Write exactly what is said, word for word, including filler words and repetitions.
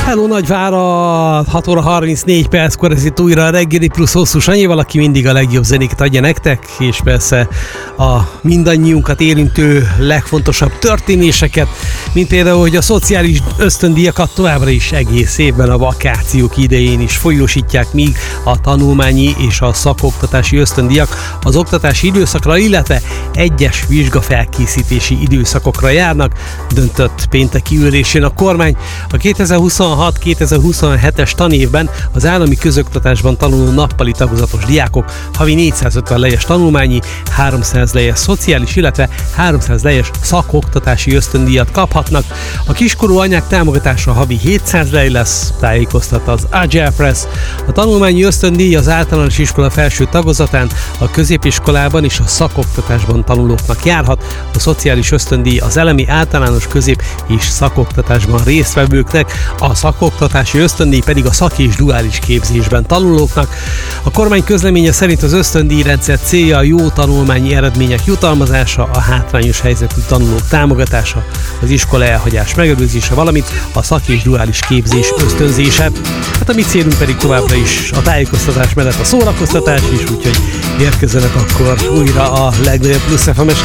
Hello Nagyvárad, hat óra harmincnégy perckor, ez itt újra a reggeli plusz hosszú Sanyival, aki mindig a legjobb zenéket adja nektek, és persze a mindannyiunkat érintő legfontosabb történéseket, mint például, hogy a szociális ösztöndíjakat továbbra is egész évben a vakációk idején is folyósítják, míg a tanulmányi és a szakoktatási ösztöndíjak az oktatási időszakra, illetve egyes vizsgafelkészítési időszakokra járnak, döntött pénteki ülésén a kormány. A kétezer-huszonhat kétezer-huszonhetes tanévben az állami közoktatásban tanuló nappali tagozatos diákok havi négyszázötven lejes tanulmányi, háromszáz lejes szociális, illetve háromszáz lejes szakoktatási ösztöndíjat kaphatnak. A kiskorú anyák támogatása havi hétszáz lej lesz, tájékoztatta az Agile Press. A tanulmányi ösztöndíj az általános iskola felső tagozatán, a középiskolában és a szakoktatásban tanulóknak járhat, a szociális ösztöndíj az elemi általános közép és szakoktatásban résztvevőknek, a szakoktatási ösztöndíj pedig a szak- és duális képzésben tanulóknak. A kormány közleménye szerint az ösztöndíjrendszer célja a jó tanulmányi eredmények jutalmazása, a hátrányos helyzetű tanulók támogatása, az iskola elhagyás megelőzése, valamint a szak- és duális képzés ösztönzése. Hát a mi célunk pedig továbbra is a tájékoztatás mellett a szórakoztatás is, úgyhogy érkezzenek akkor újra a legnagyobb Plusz ef em-es